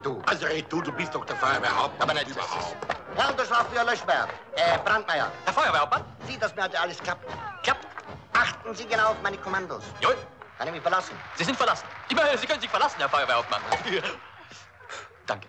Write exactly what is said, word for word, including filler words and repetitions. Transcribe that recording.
Du, also ey, du, du bist doch der Feuerwehrhauptmann. Aber nicht überhaupt. Herr Unterschlafführer Löschberg, äh, Brandmeier. Herr Feuerwehrhauptmann? Sie, dass mir heute alles klappt. Klappt. Achten Sie genau auf meine Kommandos. Jawohl. Kann ich mich verlassen? Sie sind verlassen. Immerhin, Sie können sich verlassen, Herr Feuerwehrhauptmann.